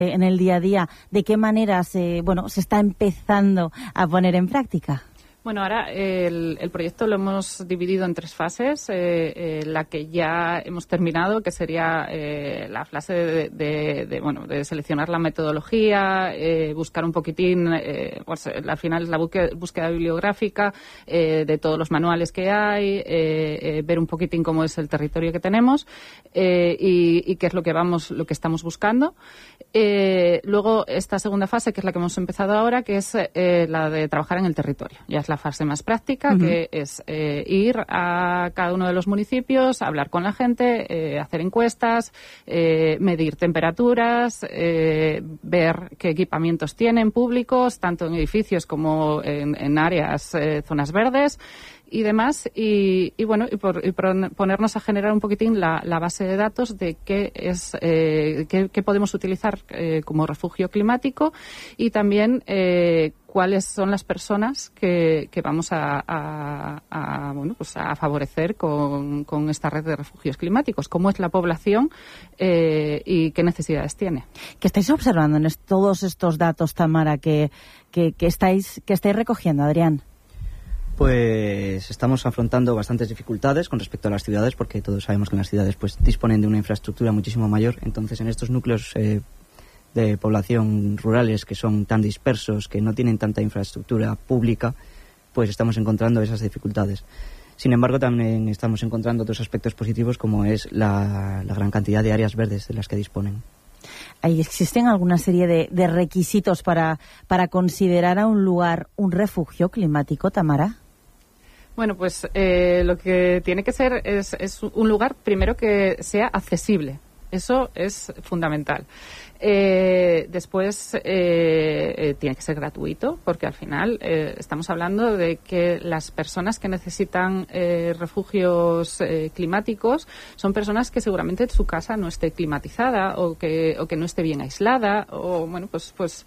en el día a día, ¿de qué manera se está empezando a poner en práctica? Bueno, ahora el proyecto lo hemos dividido en 3 fases. La que ya hemos terminado, que sería la fase de seleccionar la metodología, buscar un poquitín, pues al final es la búsqueda bibliográfica de todos los manuales que hay, ver un poquitín cómo es el territorio que tenemos y qué es lo que estamos buscando. Luego esta segunda fase, que es la que hemos empezado ahora, que es la de trabajar en el territorio. Ya es la fase más práctica, que es ir a cada uno de los municipios, hablar con la gente, hacer encuestas, medir temperaturas, ver qué equipamientos tienen públicos, tanto en edificios como en áreas, zonas verdes y demás, y ponernos a generar un poquitín la base de datos de qué podemos utilizar como refugio climático y también cuáles son las personas que vamos a favorecer con esta red de refugios climáticos, cómo es la población y qué necesidades tiene. ¿Qué estáis observando en todos estos datos, Tamara, que estáis recogiendo, Adrián? Pues estamos afrontando bastantes dificultades con respecto a las ciudades, porque todos sabemos que en las ciudades pues disponen de una infraestructura muchísimo mayor. Entonces, en estos núcleos de población rurales que son tan dispersos, que no tienen tanta infraestructura pública, pues estamos encontrando esas dificultades. Sin embargo, también estamos encontrando otros aspectos positivos, como es la gran cantidad de áreas verdes de las que disponen. ¿Existen alguna serie de requisitos para considerar a un lugar un refugio climático, Tamara? Bueno, pues lo que tiene que ser es un lugar, primero, que sea accesible. Eso es fundamental. Después tiene que ser gratuito, porque al final estamos hablando de que las personas que necesitan refugios climáticos son personas que seguramente su casa no esté climatizada o que no esté bien aislada, o bueno, pues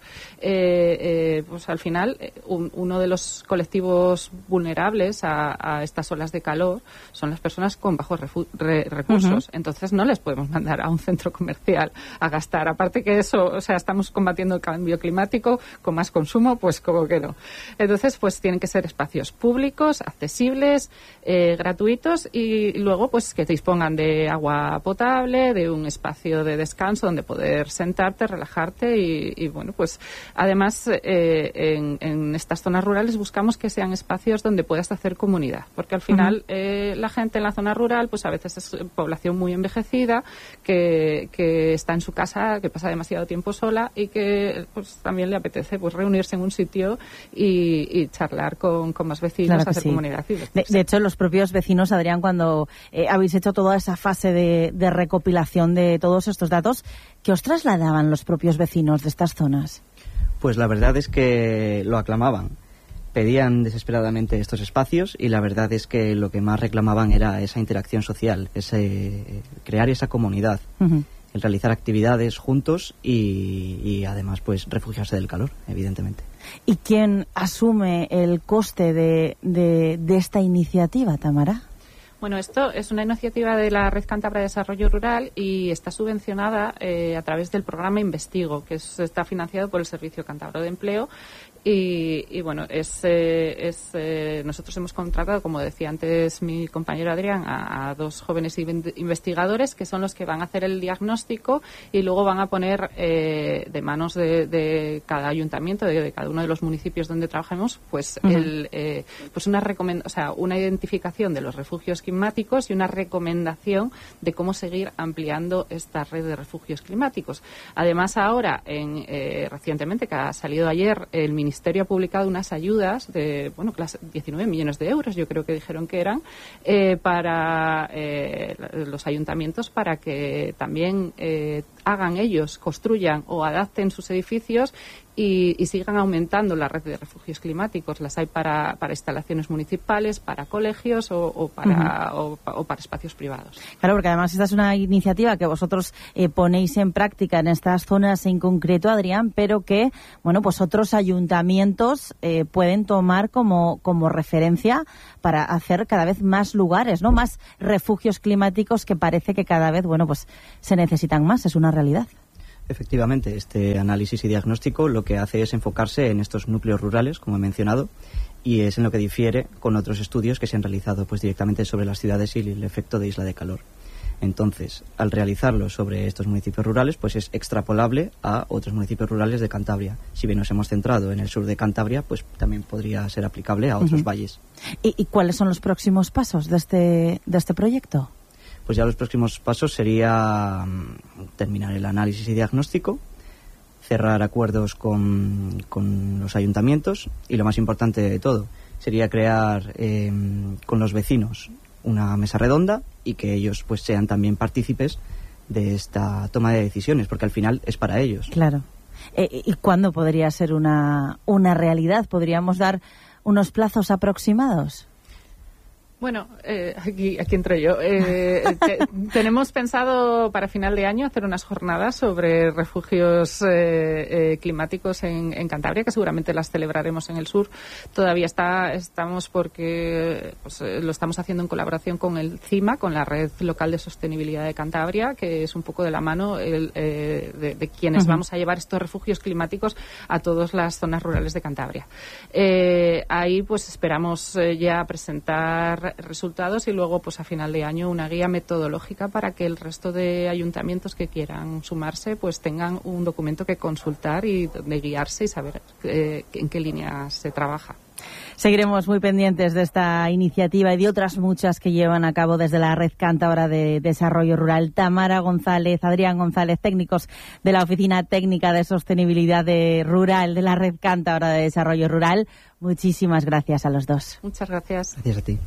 al final uno de los colectivos vulnerables a estas olas de calor son las personas con bajos recursos. Entonces no les podemos mandar a un centro comercial a gastar, aparte que eso, o sea, estamos combatiendo el cambio climático con más consumo, pues como que no. Entonces, pues tienen que ser espacios públicos, accesibles, gratuitos, y luego pues que dispongan de agua potable, de un espacio de descanso donde poder sentarte, relajarte y bueno, pues además en estas zonas rurales buscamos que sean espacios donde puedas hacer comunidad, porque al final la gente en la zona rural pues a veces es población muy envejecida que está en su casa, que pasa demasiado tiempo sola y que pues también le apetece pues reunirse en un sitio y charlar con más vecinos, claro, hacer comunidad. De hecho, los propios vecinos, Adrián, cuando habéis hecho toda esa fase de recopilación de todos estos datos, ¿qué os trasladaban los propios vecinos de estas zonas? Pues la verdad es que lo aclamaban. Pedían desesperadamente estos espacios y la verdad es que lo que más reclamaban era esa interacción social, crear esa comunidad, el realizar actividades juntos y además pues refugiarse del calor, evidentemente. ¿Y quién asume el coste de esta iniciativa, Tamara? Bueno, esto es una iniciativa de la Red Cántabra de Desarrollo Rural y está subvencionada a través del programa Investigo, que está financiado por el Servicio Cántabro de Empleo. Y bueno, nosotros hemos contratado, como decía antes mi compañero Adrián, a 2 jóvenes investigadores que son los que van a hacer el diagnóstico y luego van a poner de manos de cada ayuntamiento, de cada uno de los municipios donde trabajemos, pues una identificación de los refugios climáticos y una recomendación de cómo seguir ampliando esta red de refugios climáticos. Además, ahora, recientemente, que ha salido ayer, el Ministerio ha publicado unas ayudas de 19 millones de euros, yo creo que dijeron que eran, para los ayuntamientos, para que también hagan ellos, construyan o adapten sus edificios y sigan aumentando la red de refugios climáticos. Las hay para instalaciones municipales, para colegios o para espacios privados. Claro, porque además esta es una iniciativa que vosotros ponéis en práctica en estas zonas en concreto, Adrián, pero que, bueno, pues otros ayuntamientos pueden tomar como referencia para hacer cada vez más lugares, ¿no? Más refugios climáticos, que parece que cada vez, bueno, pues se necesitan más, es una realidad. Efectivamente, este análisis y diagnóstico lo que hace es enfocarse en estos núcleos rurales, como he mencionado, y es en lo que difiere con otros estudios que se han realizado pues directamente sobre las ciudades y el efecto de isla de calor. Entonces, al realizarlo sobre estos municipios rurales, pues es extrapolable a otros municipios rurales de Cantabria. Si bien nos hemos centrado en el sur de Cantabria, pues también podría ser aplicable a otros valles. ¿Y cuáles son los próximos pasos de este proyecto? Pues ya los próximos pasos sería terminar el análisis y diagnóstico, cerrar acuerdos con los ayuntamientos y, lo más importante de todo, sería crear con los vecinos una mesa redonda y que ellos pues sean también partícipes de esta toma de decisiones, porque al final es para ellos. Claro. ¿Y cuándo podría ser una realidad? ¿Podríamos dar unos plazos aproximados? Bueno, aquí entro yo. Tenemos pensado para final de año hacer unas jornadas sobre refugios climáticos en Cantabria, que seguramente las celebraremos en el sur. Todavía estamos porque lo estamos haciendo en colaboración con el CIMA, con la Red Local de Sostenibilidad de Cantabria, que es un poco de la mano de quienes vamos a llevar estos refugios climáticos a todas las zonas rurales de Cantabria. Ahí pues esperamos ya presentar resultados y luego pues a final de año una guía metodológica para que el resto de ayuntamientos que quieran sumarse pues tengan un documento que consultar y de guiarse y saber en qué línea se trabaja. Seguiremos muy pendientes de esta iniciativa y de otras muchas que llevan a cabo desde la Red Cántabra de Desarrollo Rural. Tamara González, Adrián González, técnicos de la Oficina Técnica de Sostenibilidad Rural de la Red Cántabra de Desarrollo Rural. Muchísimas gracias a los dos. Muchas gracias. Gracias a ti.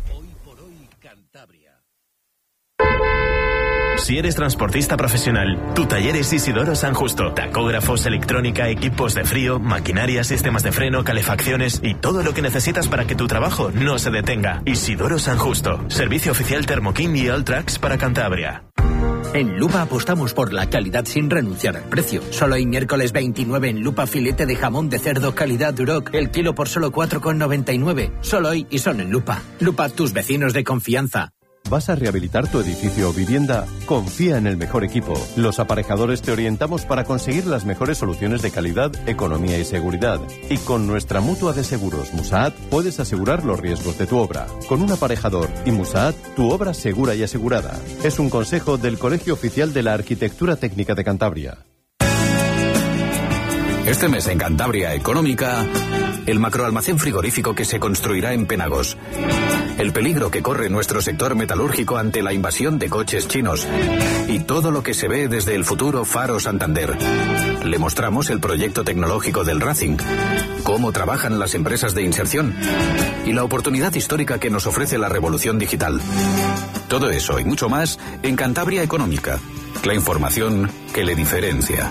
Si eres transportista profesional, tu taller es Isidoro San Justo. Tacógrafos, electrónica, equipos de frío, maquinaria, sistemas de freno, calefacciones y todo lo que necesitas para que tu trabajo no se detenga. Isidoro San Justo. Servicio oficial Thermokin y Alltrax para Cantabria. En Lupa apostamos por la calidad sin renunciar al precio. Solo hoy miércoles 29 en Lupa filete de jamón de cerdo calidad Duroc, el kilo por solo 4,99. Solo hoy y son en Lupa. Lupa, tus vecinos de confianza. ¿Vas a rehabilitar tu edificio o vivienda? Confía en el mejor equipo. Los aparejadores te orientamos para conseguir las mejores soluciones de calidad, economía y seguridad. Y con nuestra mutua de seguros Musaat puedes asegurar los riesgos de tu obra. Con un aparejador y Musaat, tu obra segura y asegurada. Es un consejo del Colegio Oficial de la Arquitectura Técnica de Cantabria. Este mes en Cantabria Económica, el macroalmacén frigorífico que se construirá en Penagos. El peligro que corre nuestro sector metalúrgico ante la invasión de coches chinos. Y todo lo que se ve desde el futuro Faro Santander. Le mostramos el proyecto tecnológico del Racing, cómo trabajan las empresas de inserción y la oportunidad histórica que nos ofrece la revolución digital. Todo eso y mucho más en Cantabria Económica. La información que le diferencia.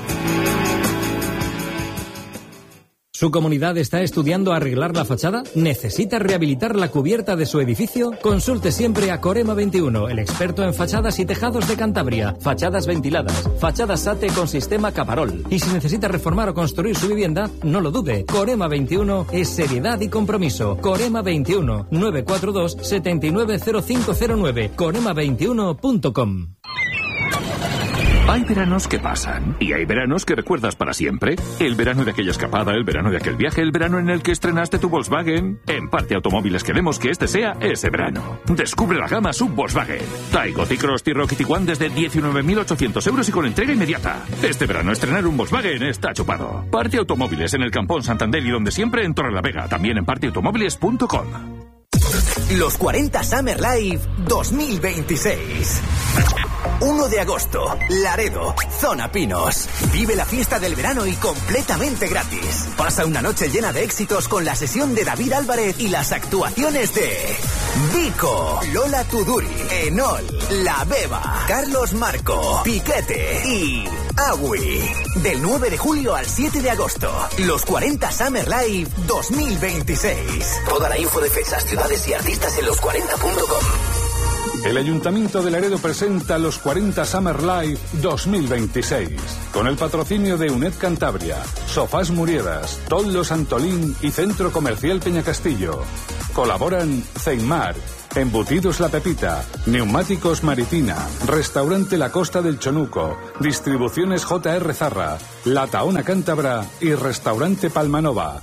¿Su comunidad está estudiando arreglar la fachada? ¿Necesita rehabilitar la cubierta de su edificio? Consulte siempre a Corema 21, el experto en fachadas y tejados de Cantabria. Fachadas ventiladas, fachadas SATE con sistema Caparol. Y si necesita reformar o construir su vivienda, no lo dude. Corema 21 es seriedad y compromiso. Corema 21, 942 790509. Corema21.com. Hay veranos que pasan y hay veranos que recuerdas para siempre. El verano de aquella escapada, el verano de aquel viaje, el verano en el que estrenaste tu Volkswagen. En Parte Automóviles queremos que este sea ese verano. Descubre la gama sub Volkswagen. Taigo, T-Cross, T-Rock y Tiguan desde 19.800 euros y con entrega inmediata. Este verano estrenar un Volkswagen está chupado. Parte Automóviles en el Campón Santander y donde siempre en Torrelavega. También en parteautomóviles.com. Los 40 Summer Live 2026. 1 de agosto, Laredo, Zona Pinos. Vive la fiesta del verano y completamente gratis. Pasa una noche llena de éxitos con la sesión de David Álvarez y las actuaciones de Vico, Lola Tuduri, Enol, La Beba, Carlos Marco, Piquete y Agui. Del 9 de julio al 7 de agosto. Los 40 Summer Live 2026. Toda la info de fechas, ciudades y artistas en los40.com. El Ayuntamiento de Laredo presenta los 40 Summer Live 2026, con el patrocinio de UNED Cantabria, Sofás Muriedas, Toldos Antolín y Centro Comercial Peñacastillo. Colaboran Ceimar, Embutidos La Pepita, Neumáticos Maritina, Restaurante La Costa del Chonuco, Distribuciones J.R. Zarra, La Tahona Cántabra y Restaurante Palmanova.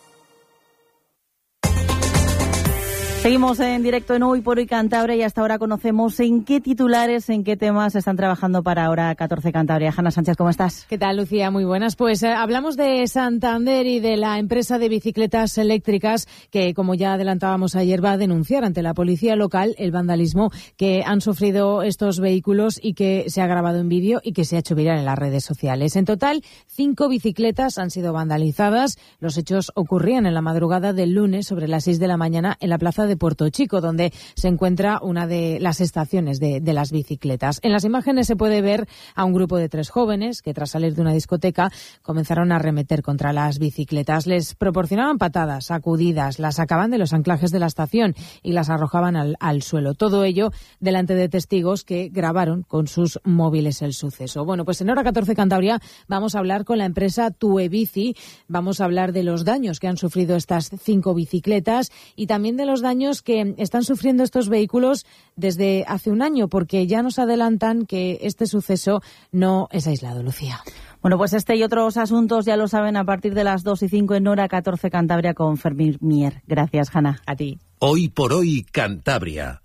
Seguimos en directo en Hoy por Hoy Cantabria y hasta ahora conocemos en qué titulares, en qué temas están trabajando para Hora 14 Cantabria. Hanna Sánchez, ¿cómo estás? ¿Qué tal, Lucía? Muy buenas. Pues hablamos de Santander y de la empresa de bicicletas eléctricas que, como ya adelantábamos ayer, va a denunciar ante la policía local el vandalismo que han sufrido estos vehículos y que se ha grabado en vídeo y que se ha hecho viral en las redes sociales. En total, 5 bicicletas han sido vandalizadas. Los hechos ocurrían en la madrugada del lunes sobre las 6 de la mañana en la plaza de Puerto Chico, donde se encuentra una de las estaciones de las bicicletas. En las imágenes se puede ver a un grupo de 3 jóvenes que, tras salir de una discoteca, comenzaron a arremeter contra las bicicletas. Les proporcionaban patadas, sacudidas, las sacaban de los anclajes de la estación y las arrojaban al suelo. Todo ello delante de testigos que grabaron con sus móviles el suceso. Bueno, pues en Hora 14 Cantabria vamos a hablar con la empresa Tuebici. Vamos a hablar de los daños que han sufrido estas 5 bicicletas y también de los daños que están sufriendo estos vehículos desde hace un año, porque ya nos adelantan que este suceso no es aislado, Lucía. Bueno, pues este y otros asuntos ya lo saben a partir de las 2:05 en Hora 14 Cantabria con Fermín Mier. Gracias, Hanna. A ti. Hoy por Hoy Cantabria.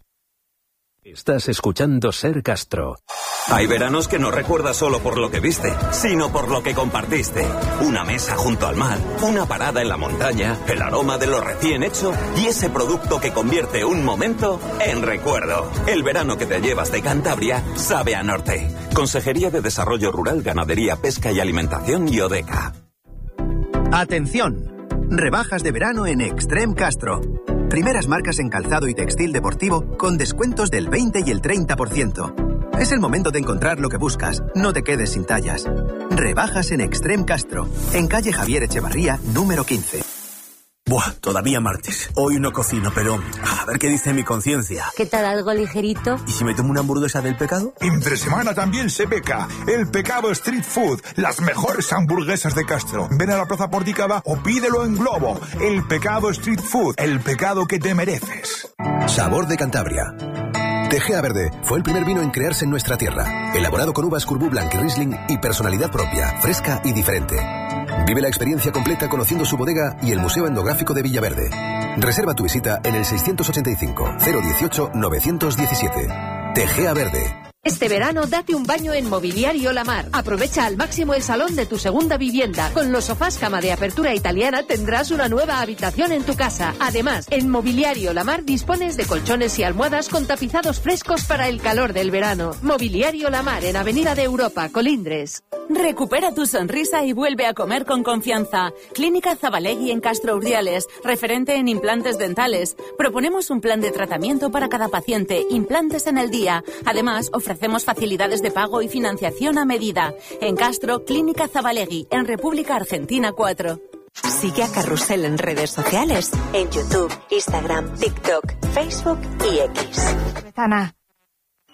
Estás escuchando Ser Castro. Hay veranos que no recuerdas solo por lo que viste, sino por lo que compartiste. Una mesa junto al mar, una parada en la montaña, el aroma de lo recién hecho y ese producto que convierte un momento en recuerdo. El verano que te llevas de Cantabria sabe a norte. Consejería de Desarrollo Rural, Ganadería, Pesca y Alimentación y Odeca. ¡Atención! Rebajas de verano en Extrem Castro. Primeras marcas en calzado y textil deportivo con descuentos del 20 y el 30%. Es el momento de encontrar lo que buscas. No te quedes sin tallas. Rebajas en Extrem Castro, en calle Javier Echevarría, número 15. Buah, todavía martes. Hoy no cocino, pero a ver qué dice mi conciencia. ¿Qué tal, algo ligerito? ¿Y si me tomo una hamburguesa del pecado? Entre semana también se peca. El Pecado Street Food. Las mejores hamburguesas de Castro. Ven a la Plaza Porticada o pídelo en Globo. El Pecado Street Food. El pecado que te mereces. Sabor de Cantabria. Tegea Verde fue el primer vino en crearse en nuestra tierra. Elaborado con uvas Courbou Blanc y Riesling y personalidad propia, fresca y diferente. Vive la experiencia completa conociendo su bodega y el Museo Etnográfico de Villaverde. Reserva tu visita en el 685 018 917. Tegea Verde. Este verano date un baño en Mobiliario La Mar. Aprovecha al máximo el salón de tu segunda vivienda. Con los sofás cama de apertura italiana tendrás una nueva habitación en tu casa. Además, en Mobiliario La Mar dispones de colchones y almohadas con tapizados frescos para el calor del verano. Mobiliario La Mar en Avenida de Europa, Colindres. Recupera tu sonrisa y vuelve a comer con confianza. Clínica Zabalegui en Castro Urdiales, referente en implantes dentales. Proponemos un plan de tratamiento para cada paciente, implantes en el día. Además, ofrecemos facilidades de pago y financiación a medida. En Castro, Clínica Zabalegui, en República Argentina 4. Sigue a Carrusel en redes sociales, en YouTube, Instagram, TikTok, Facebook y X. Ana.